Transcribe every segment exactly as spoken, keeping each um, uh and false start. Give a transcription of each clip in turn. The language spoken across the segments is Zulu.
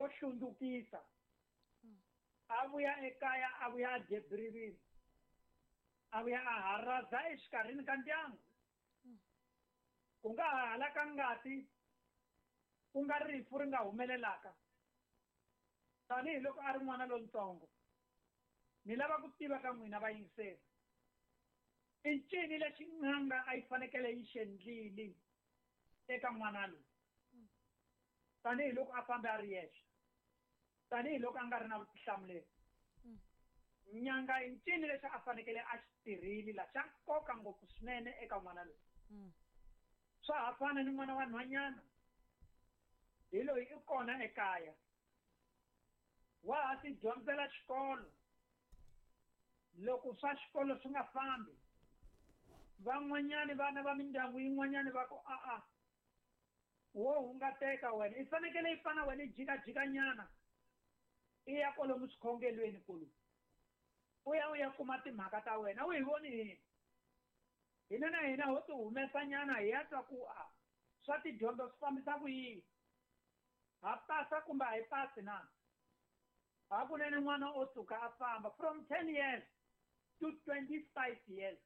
hlundukisa avuya ekaya avuya debrivini avuya aharaza exikarhini ka ndyangu ku nga hala ka ngati ku nga rifu ri nga humelelaka tanihiloko a ri n'wana lontsongo ni lava ku tiva ka n'wina vayingiseri i ncini lexi n'anga a yi fanekele yi xendlile eka n'wana loyi tanihiloko a fambe a ri yexe tanihiloko a nga ri na vutihlamuleri nyanga i ncini lexi a fanekele a xi tirhile la xa nkoka ngopfu swinene eka n'wana loyi swa ha fana ni n'wana wa nhwanyana hi loyi i kona ekaya wa ha ti dyondzela xikolo loko swa xikolo swi nga fambi van'wanyani vana va mindyangu yin'wanyani va ku a-a wo hungateka wena i fanekele i fana wena i jikajikanyana i ya kwalomu swikhongelweni kulu u ya u ya kuma timhaka ta wena u hi voni yini hina na hina ho ti humesa nyana hi ya twa ku a swa tidyondzo swi fambisa ku yini ha pasa kumbe a hi pasi na hakunene n'wana o suka a famba from ten years to twenty-five years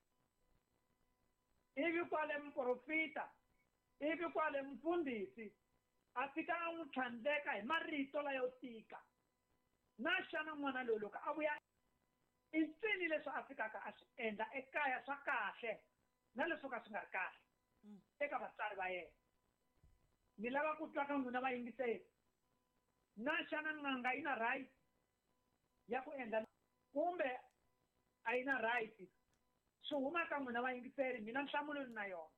ivi kwale mprofita ivi kwale mfundhisi a fika a n'wi tlhandleka hi marito layo tika na xana n'wana loyi loko a vuya i ncini leswi a fikaka a swi endla ekaya swa kahle na leswo ka swi nga ri kahle eka vatswari va yena ni lava ku twa ka n'wina vayingiseri na xana n'anga yi na right ya ku endla kumbe a yi na right swi huma ka n'wina vayingiseri mina nhlamulo ni na yona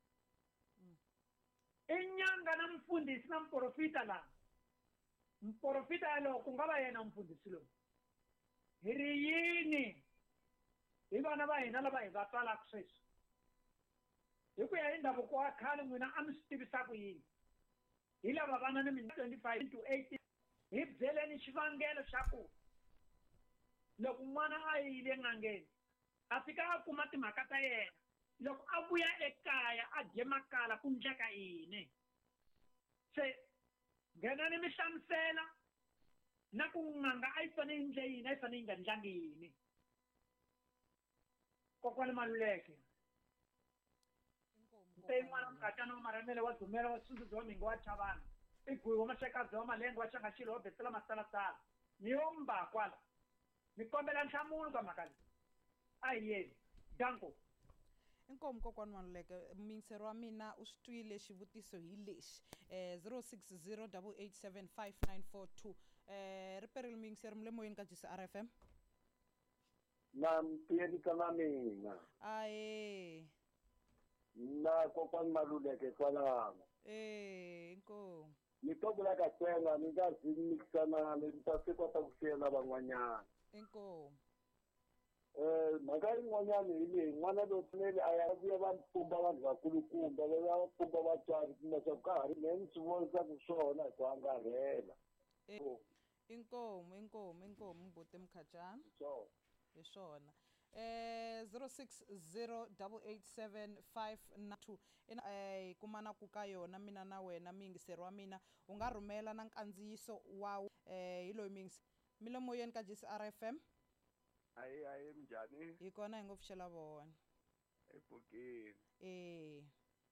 i nyanga na mfundhisi na mprofita laha mprofita yalowo ku nga va yena mfundhisi lowu hi ri yini hi vana va hina lava hi va twalaka sweswi hi ku ya hi ndhavuko wa khale n'wina a mi swi tivisa ku yini hi lava vana ni mina twenty-five to eighteen hi byeleni xivangelo xa ku loko n'wana a yile n'angeni a fika a kuma timhaka ta yena loko a vuya ekaya a dye makala ku ndleka yini se nghenani mi hlamusela na ku n'anga a yi fanele yi ndle yini a yi fanele yi nga ndlangi yini kokwani Maluleke nte n'wana mukatana wa Maramele wa Dzumela wa Sundzudzi wa Mingo wa Chavana i Gwiwi wa Maxakadzi wa Malenga wa Xangaxilo wa Betsela Masalasala ni yo mba kwala ni kombela nhlamulo ka mhaka leyi a hi yeli danko inkomu kokwani Maluleke mingiseri wa mina u swi twile xivutiso hi lexi eh zero six zero eight eight seven five nine four two eh ri perile mingiseri mi le moyeni ka J C R F M na mpiyeni ka mina aye na kokwani Maluleke kwalano eh inkomu ni to vula ka tsena ni nga zi mikisana ni ta se kota ku xela van'wanyana inkomu eh mhaka yin'wanyana hi leyi n'wana loyi fanele a ya vuya va pumba vanhu vakulukumba va ya pumba vatswari kumbe swa ku ka ha ri mehe ni swi vonisaka swona hi ku angarhela inkomu inkomu inkomu mbuti Mkhacani so hi swona eh zero six zero eight eight seven five nine two eh kumana ku ka yona mina na wena mingiseri wa mina u nga rhumela na nkandziyiso wa eh hi loyi mingiseri mi le moyeni ka J C R F M ayi ayi minjhani hi kona hi ngo pfuxela vona ebokeni eh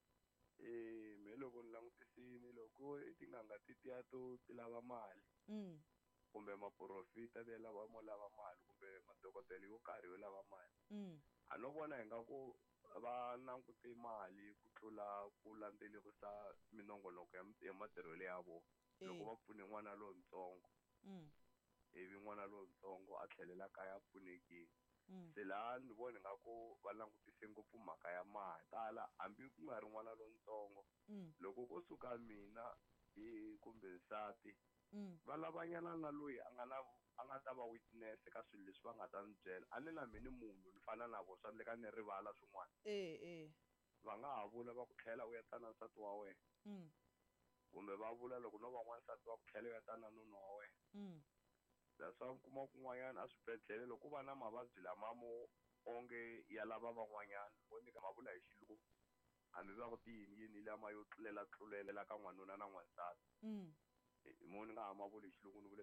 eh me loko ni langutisini loko tin'anga ti tiya to ti lava mali mm kumbe maprofita de lava mo lava mali kumbe madokodela yo karhi yo lava mali mm a no vona hi nga ku va languti mali ku tlula ku landzelerisa minongonoko ya matirhelo ya vona loko va pfune n'wana lontsongo mm ivi n'wana lontsongo a tlhelela kaya pfunekini se laha ni vona nga ku va langutise ngopfu mhaka ya mali tala hambi ku nga ri n'wana lontsongo loko ko suka mina hi kumbe nsati va lavanyana na loyi a nga na a nga ta va witness ka swilo leswi va nga ta ni byela a ni na mini munhu ni fana na vona swa endleka ni rivala swin'wana eh eh va nga ha vula va ku tlhela u ya tana nsati wa wena kumbe va vula loko no va n'wansati va ku tlhela u ya tana nuna wa wena leswa kuma kun'wanyana a swibedhlele loko va na mavabyi lama mo onge ya lava van'wanyana vo nyika ma vula hi xilungu hambi va ku ti yini yini lama yo tlulela tlulela ka n'wanuna na n'wansati mm mo ni nga ha ma vula hi xilungu ni vula